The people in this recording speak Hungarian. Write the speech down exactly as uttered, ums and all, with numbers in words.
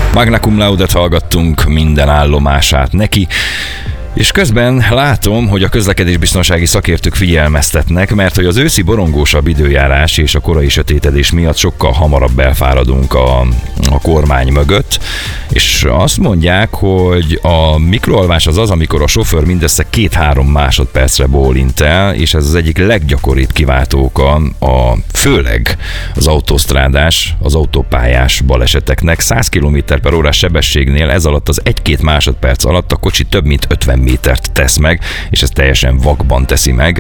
Magna Cum Laude-t hallgattunk, minden állomását neki. És közben látom, hogy a közlekedésbiztonsági szakértők figyelmeztetnek, mert hogy az őszi borongósabb időjárás és a korai sötétedés miatt sokkal hamarabb elfáradunk a, a kormány mögött, és azt mondják, hogy a mikroalvás az az, amikor a sofőr mindössze két-három másodpercre bólint el, és ez az egyik leggyakoribb kiváltó oka a főleg az autósztrádás, az autópályás baleseteknek. száz kilométer per órás sebességnél ez alatt az egy-két másodperc alatt a kocsi több mint ötven métert tesz meg, és ez teljesen vakban teszi meg.